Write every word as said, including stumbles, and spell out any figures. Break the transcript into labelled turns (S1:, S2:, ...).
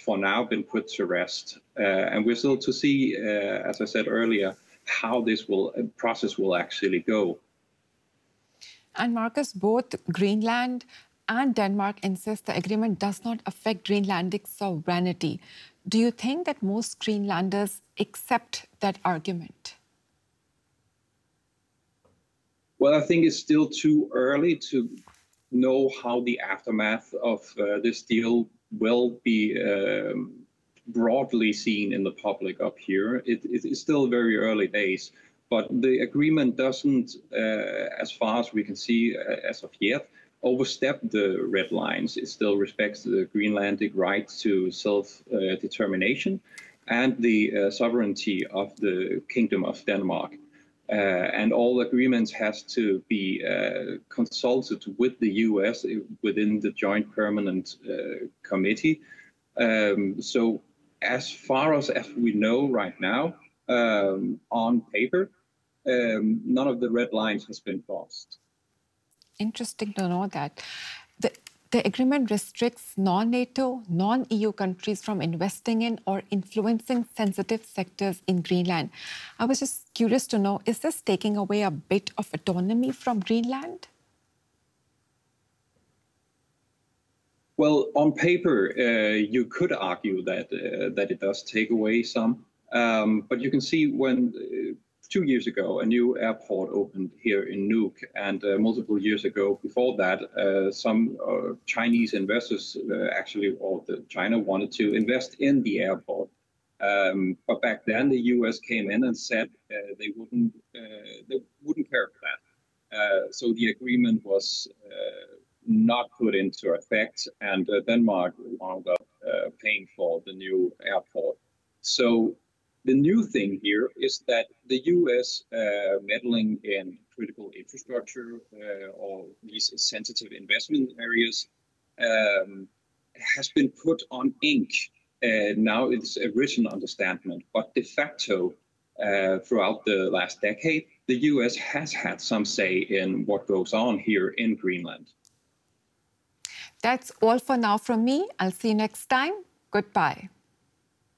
S1: for now been put to rest. Uh, and we're still to see, uh, as I said earlier, how this will uh, process will actually go.
S2: And Marcus, both Greenland and Denmark insist the agreement does not affect Greenlandic sovereignty. Do you think that most Greenlanders accept that argument?
S1: Well, I think it's still too early to know how the aftermath of uh, this deal will be um, broadly seen in the public up here. It, it is still very early days, but the agreement doesn't, uh, as far as we can see uh, as of yet, overstep the red lines. It still respects the Greenlandic right to self-determination uh, and the uh, sovereignty of the Kingdom of Denmark. Uh, and all agreements has to be uh, consulted with the U S within the Joint Permanent uh, Committee. Um, so as far as, as we know right now, um, on paper, um, none of the red lines has been crossed.
S2: Interesting to know that. The, the agreement restricts non-NATO, non-E U countries from investing in or influencing sensitive sectors in Greenland. I was just curious to know, is this taking away a bit of autonomy from Greenland?
S1: Well, on paper, uh, you could argue that uh, that it does take away some, um, but you can see when uh, two years ago a new airport opened here in Nuuk, and uh, multiple years ago before that, uh, some uh, Chinese investors uh, actually, or the China wanted to invest in the airport. Um, but back then, the U S came in and said uh, they wouldn't uh, they wouldn't care for that. Uh, so the agreement was Uh, not put into effect, and uh, Denmark wound up uh, paying for the new airport. So the new thing here is that the U S uh, meddling in critical infrastructure uh, or these sensitive investment areas um, has been put on ink. Uh, now it's a written understanding, but de facto, uh, throughout the last decade, the U S has had some say in what goes on here in Greenland.
S2: That's all for now from me. I'll see you next time. Goodbye.